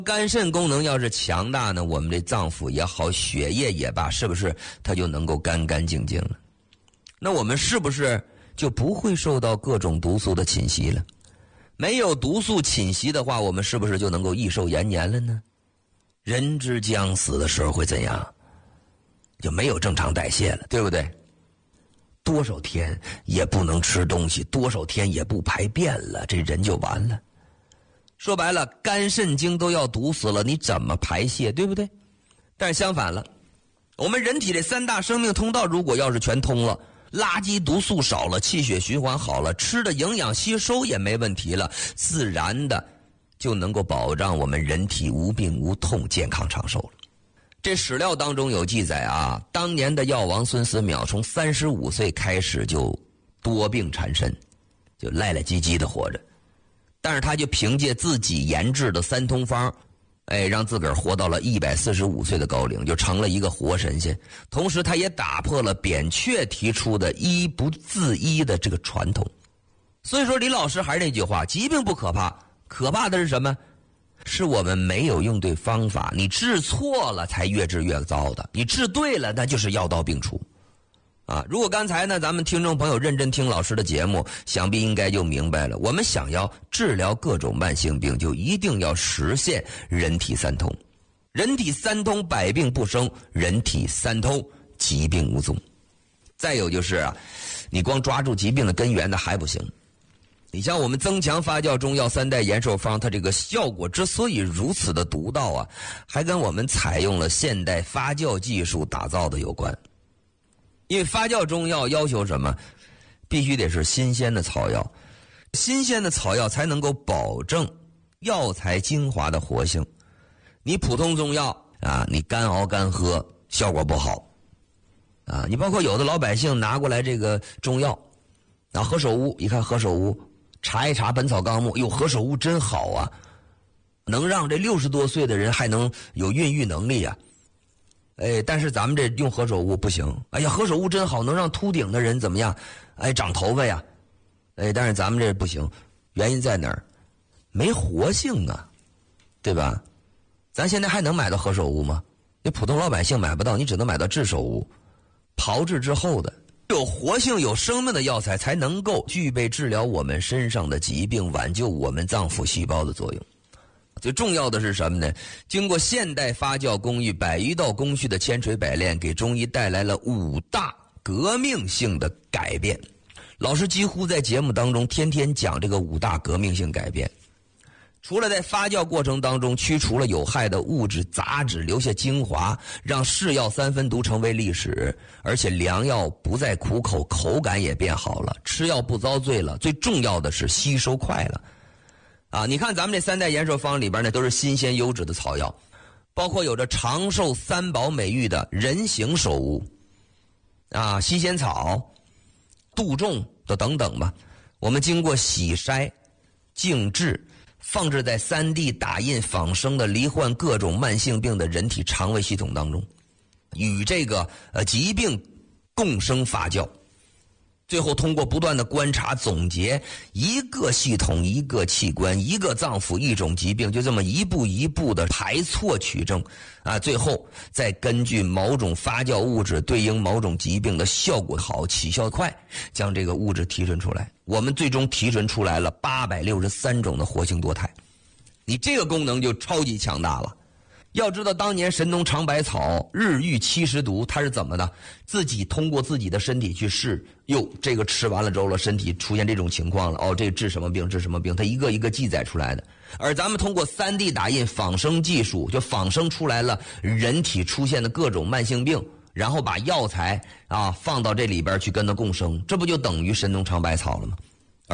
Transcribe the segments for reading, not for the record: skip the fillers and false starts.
肝肾功能要是强大呢，我们这脏腑也好，血液也罢，是不是它就能够干干净净了？那我们是不是就不会受到各种毒素的侵袭了？没有毒素侵袭的话，我们是不是就能够益寿延年了呢？人之将死的时候会怎样？就没有正常代谢了，对不对？多少天也不能吃东西，多少天也不排便了，这人就完了。说白了，肝肾经都要堵死了，你怎么排泄，对不对？但是相反了，我们人体这三大生命通道如果要是全通了，垃圾毒素少了，气血循环好了，吃的营养吸收也没问题了，自然的就能够保障我们人体无病无痛，健康长寿了。这史料当中有记载啊，当年的药王孙思邈从35岁开始就多病缠身，就赖赖唧唧的活着。但是他就凭借自己研制的三通方，让自个儿活到了145岁的高龄，就成了一个活神仙。同时他也打破了扁鹊提出的医不自医的这个传统。所以说李老师还是那句话，疾病不可怕，可怕的是什么？是我们没有用对方法，你治错了才越治越糟的，你治对了那就是药到病除。如果刚才呢咱们听众朋友认真听老师的节目，想必应该就明白了，我们想要治疗各种慢性病，就一定要实现人体三通。人体三通，百病不生；人体三通，疾病无踪。再有就是你光抓住疾病的根源的还不行。你像我们增强发酵中药三代延寿方，它这个效果之所以如此的独到还跟我们采用了现代发酵技术打造的有关。因为发酵中药要求什么？必须得是新鲜的草药，新鲜的草药才能够保证药材精华的活性。你普通中药你干熬干喝效果不好你包括有的老百姓拿过来这个中药何首乌，一看何首乌，查一查本草纲目，哟，何首乌真好能让这60多岁的人还能有孕育能力但是咱们这用何首乌不行。哎呀，何首乌真好，能让秃顶的人怎么样？长头发呀。但是咱们这不行，原因在哪儿？没活性对吧？咱现在还能买到何首乌吗？你普通老百姓买不到，你只能买到炙首乌，炮制之后的有活性、有生命的药材，才能够具备治疗我们身上的疾病、挽救我们脏腑细胞的作用。最重要的是什么呢？经过现代发酵工艺100余道工序的千锤百炼，给中医带来了5大革命性的改变。老师几乎在节目当中天天讲这个5大革命性改变。除了在发酵过程当中驱除了有害的物质杂质，留下精华，让是药3分毒成为历史，而且良药不再苦口，口感也变好了，吃药不遭罪了，最重要的是吸收快了你看咱们这三代延寿方里边呢，都是新鲜优质的草药，包括有着长寿3宝美誉的人形首乌西仙草、杜仲的等等吧。我们经过洗筛、静置，放置在3D 打印仿生的罹患各种慢性病的人体肠胃系统当中，与这个疾病共生发酵。最后通过不断的观察总结，一个系统、一个器官、一个脏腑、一种疾病，就这么一步一步的排错取证最后再根据某种发酵物质对应某种疾病的效果好、起效快，将这个物质提纯出来。我们最终提纯出来了863种的活性多肽，你这个功能就超级强大了。要知道当年神农尝百草日遇70毒，他是怎么的？自己通过自己的身体去试，这个吃完了之后了，身体出现这种情况了，这个治什么病治什么病，他一个一个记载出来的。而咱们通过3D 打印仿生技术，就仿生出来了人体出现的各种慢性病，然后把药材放到这里边去跟它共生，这不就等于神农尝百草了吗？而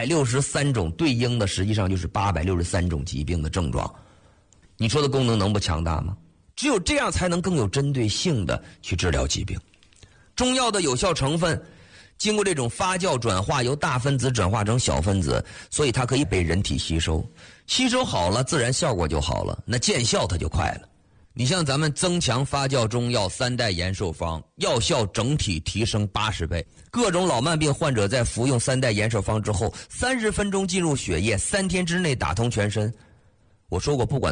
863种对应的实际上就是863种疾病的症状。你说的功能能不强大吗？只有这样才能更有针对性的去治疗疾病。中药的有效成分经过这种发酵转化，由大分子转化成小分子，所以它可以被人体吸收，吸收好了自然效果就好了，那见效它就快了。你像咱们增强发酵中药3代延寿方，药效整体提升80倍，各种老慢病患者在服用3代延寿方之后，30分钟进入血液，3天之内打通全身。我说过不管